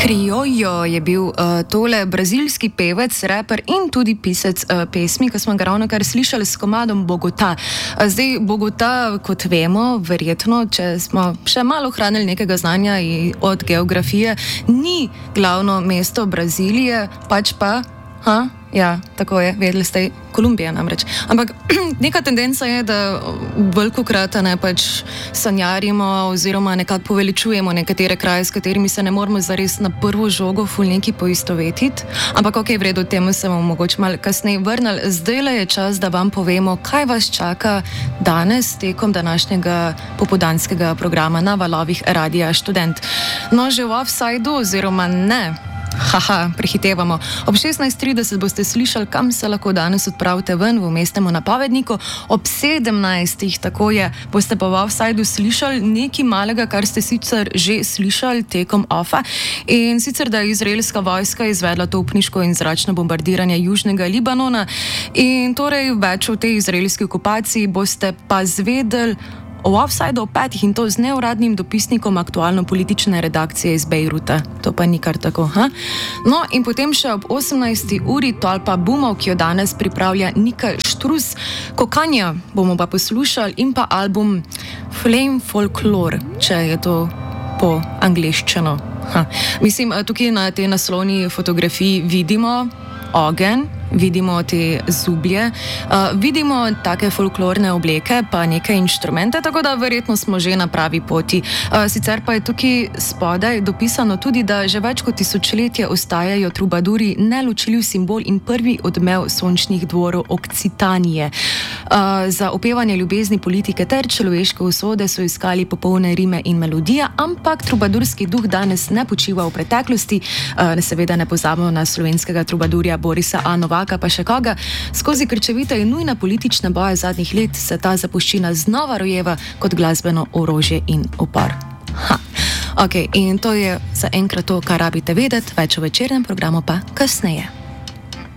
Criollo je bil tole brazilski pevec, raper in tudi pisec pesmi, ki smo ga ravnokar slišali s komadom Bogota. Zdaj, Bogota, kot vemo, verjetno, če smo še malo hranili nekega znanja od geografije, ni glavno mesto Brazilije, pač pa, ja, tako je, vedeli ste, Kolumbija namreč. Ampak neka tendenca je, da velikokrat pač sanjarimo oziroma nekako poveličujemo nekatere kraje, s katerimi se ne moramo zares na prvo žogo ful neki poistovetiti. Ampak ok, v redu, temu se bomo mogoče malo kasneje vrnili. Zdajle je čas, da vam povemo, kaj vas čaka danes tekom današnjega popoldanskega programa na valovih Radia Študent. No, že v offsideu oziroma ne. Prehitevamo. Ob 16:30 boste slišali, kam se lahko danes odpravite ven v mestnemu napovedniku. Ob 17:00, tako je, boste pa v offsideu slišali nekaj malega, kar ste sicer že slišali tekom offa. In sicer, da je izraelska vojska izvedla topniško in zračno bombardiranje južnega Libanona. In torej več o tej izraelski okupaciji boste pa zvedeli v offsideu o 5:00 in to z neuradnim dopisnikom aktualno-politične redakcije iz Bejruta. To pa ni kar tako, No, in potem še ob 18. uri tolpa bumov, ki jo danes pripravlja Nika Štrus. Kokanja bomo pa poslušali in pa album Flame Folklore, če je to po angleščino. Mislim, tukaj na tej naslovni fotografiji vidimo ogenj, vidimo te zublje, vidimo take folklorne obleke, pa neke inštrumente, tako da verjetno smo že na pravi poti. Sicer pa je tukaj spodaj dopisano tudi, da že več kot tisočletje ostajajo trubaduri neločljiv simbol in prvi odmev sončnih dvorov Okcitanije. Za opevanje ljubezni, politike ter človeške usode so iskali popolne rime in melodije, ampak trubadurski duh danes ne počiva v preteklosti. Seveda ne pozabimo na slovenskega trubadurja Borisa A. Novaka, pa še koga. Skozi krčevite in nujna politična boja zadnjih let se ta zapuščina znova rojeva kot glasbeno orožje in upor. Ok, in to je za enkrat to, kar rabite vedeti, več v večernem programu pa kasneje.